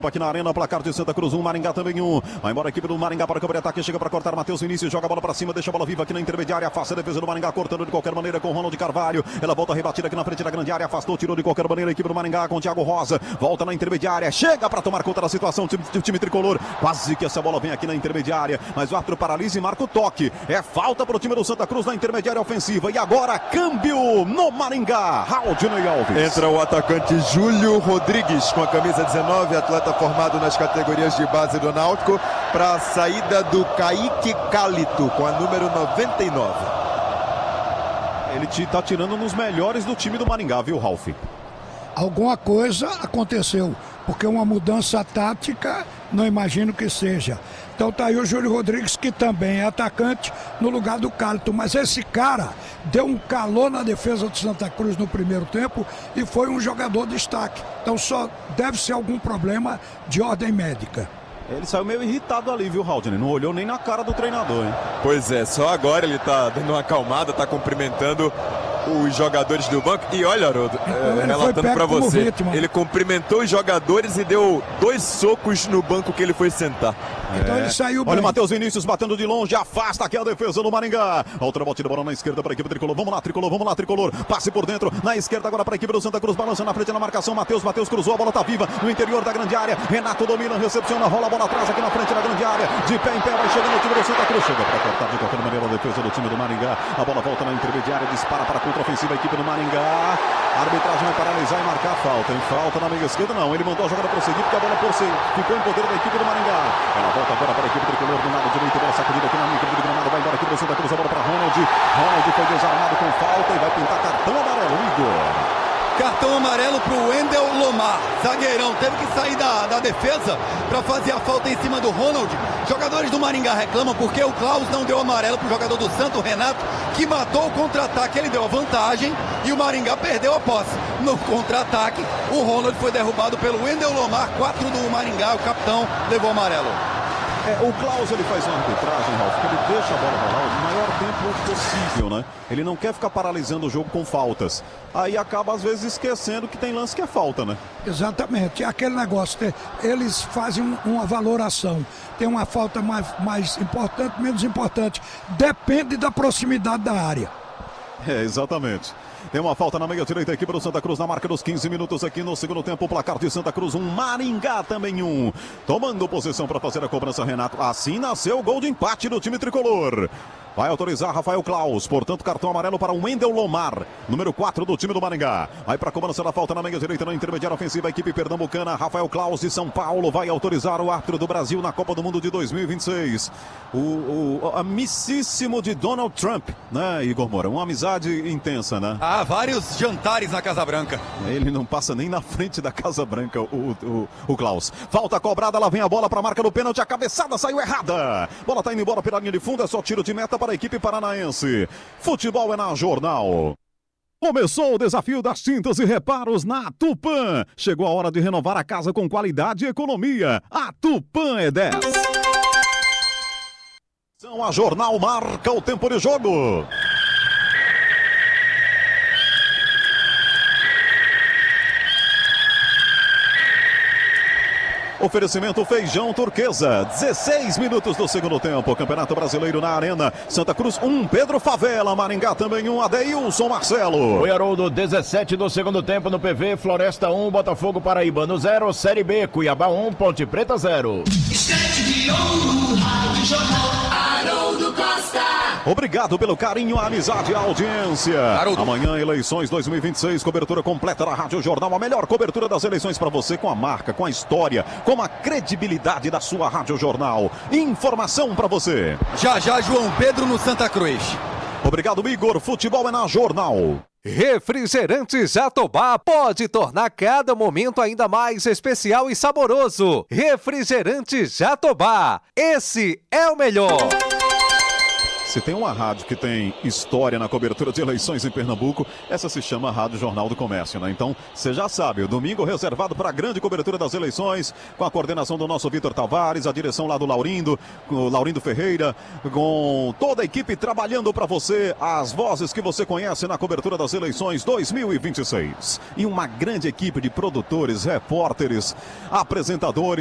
Aqui na arena, placar de Santa Cruz 1, Maringá também 1. Vai embora a equipe do Maringá para o campo de ataque, chega para cortar Matheus Vinícius, joga a bola para cima, deixa a bola viva aqui na intermediária, afasta a defesa do Maringá, cortando de qualquer maneira com Ronald Carvalho. Ela volta rebatida aqui na frente da grande área, afastou, tirou de qualquer maneira a equipe do Maringá com Thiago Rosa. Volta na intermediária, chega para tomar conta da situação do time tricolor. Quase que essa bola vem aqui na intermediária, mas o árbitro paralisa e marca o toque. É falta para o time do Santa Cruz na intermediária ofensiva. E agora, câmbio no Maringá. Raudinei Alves. Entra o atacante Júlio Rodrigues com a camisa 19, atleta formado nas categorias de base do Náutico, para a saída do Kaique Cálito com a número 99. Ele está tirando nos melhores do time do Maringá, viu, Ralf? Alguma coisa aconteceu, porque uma mudança tática não imagino que seja. Então tá aí o Júlio Rodrigues, que também é atacante, no lugar do Cálito. Mas esse cara deu um calor na defesa do Santa Cruz no primeiro tempo e foi um jogador de destaque. Então só deve ser algum problema de ordem médica. Ele saiu meio irritado ali, viu, Raudinei? Não olhou nem na cara do treinador, hein? Pois é, só agora ele tá dando uma acalmada, tá cumprimentando os jogadores do banco. E olha, Haroldo, relatando pra você, vítima. Ele cumprimentou os jogadores e deu 2 socos no banco que ele foi sentar. Então ele saiu bem. Olha o Matheus Vinícius batendo de longe, afasta aqui a defesa do Maringá. Outra batida, bola na esquerda para a equipe tricolor. Vamos lá, tricolor. Passe por dentro, na esquerda agora para a equipe do Santa Cruz, balança na frente na marcação. Matheus cruzou, a bola tá viva no interior da grande área. Renato domina, recepciona, rola a bola atrás aqui na frente da grande área. De pé em pé, vai chegando o time do Santa Cruz. Chega para cortar de qualquer maneira a defesa do time do Maringá. A bola volta na intermediária, dispara para a contra-ofensiva a equipe do Maringá. A arbitragem vai paralisar e marcar falta. Em falta na meia esquerda, não. Ele mandou a jogada prosseguir porque a bola ficou em poder da equipe do Maringá. Ela volta agora para a equipe tricolor do lado direito. Bola sacudida aqui na linha do gramado. Vai embora aqui do Santa Cruz. A bola para Ronald. Ronald foi desarmado com falta e vai pintar cartão amarelo. Igor. Cartão amarelo para o Wendel Lomar, zagueirão, teve que sair da defesa para fazer a falta em cima do Ronald. Jogadores do Maringá reclamam porque o Klaus não deu amarelo para o jogador do Santo, Renato, que matou o contra-ataque. Ele deu a vantagem e o Maringá perdeu a posse. No contra-ataque, o Ronald foi derrubado pelo Wendel Lomar, 4 do Maringá, o capitão levou amarelo. O Klaus, ele faz uma arbitragem, Ralf, que ele deixa a bola rolar o maior tempo possível, né? Ele não quer ficar paralisando o jogo com faltas. Aí acaba, às vezes, esquecendo que tem lance que é falta, né? Exatamente. É aquele negócio, eles fazem uma valoração. Tem uma falta mais importante, menos importante. Depende da proximidade da área. Exatamente. Tem uma falta na meia direita, equipe do Santa Cruz na marca dos 15 minutos aqui no segundo tempo. O placar de Santa Cruz 1, Maringá também 1. Tomando posição para fazer a cobrança, Renato. Assim nasceu o gol de empate do time tricolor. Vai autorizar Rafael Klaus, portanto cartão amarelo para o Wendel Lomar, número 4 do time do Maringá. Vai para a cobrança da falta na meia direita, na intermediária ofensiva, a equipe pernambucana. Rafael Klaus de São Paulo vai autorizar o árbitro do Brasil na Copa do Mundo de 2026. O amicíssimo de Donald Trump, né, Igor Moura? Uma amizade intensa, né? Há vários jantares na Casa Branca. Ele não passa nem na frente da Casa Branca, o Klaus. Falta cobrada, lá vem a bola para a marca do pênalti, a cabeçada saiu errada. Bola tá indo embora pela linha de fundo, é só tiro de meta para a equipe paranaense. Futebol é na Jornal. Começou o desafio das tintas e reparos na Tupã. Chegou a hora de renovar a casa com qualidade e economia. A Tupã é 10. A Jornal marca o tempo de jogo. Oferecimento Feijão Turquesa, 16 minutos do segundo tempo, Campeonato Brasileiro na Arena, Santa Cruz 1, Pedro Favela, Maringá também 1, Adeilson Marcelo. Foi Haroldo, 17 do segundo tempo no PV, Floresta 1, Botafogo Paraibano 0, Série B, Cuiabá 1, Ponte Preta 0. Estante de ouro, Rádio Jornal, Haroldo Costa. Obrigado pelo carinho, a amizade e a audiência. Haroldo. Amanhã, eleições 2026, cobertura completa da Rádio Jornal, a melhor cobertura das eleições para você, com a marca, com a história, com a credibilidade da sua Rádio Jornal. Informação para você. Já João Pedro no Santa Cruz. Obrigado, Igor. Futebol é na Jornal. Refrigerante Jatobá pode tornar cada momento ainda mais especial e saboroso. Refrigerante Jatobá, esse é o melhor. Se tem uma rádio que tem história na cobertura de eleições em Pernambuco, essa se chama Rádio Jornal do Comércio, né? Então, você já sabe, o domingo reservado para a grande cobertura das eleições, com a coordenação do nosso Vitor Tavares, a direção lá do Laurindo, o Laurindo Ferreira, com toda a equipe trabalhando para você, as vozes que você conhece na cobertura das eleições 2026. E uma grande equipe de produtores, repórteres, apresentadores.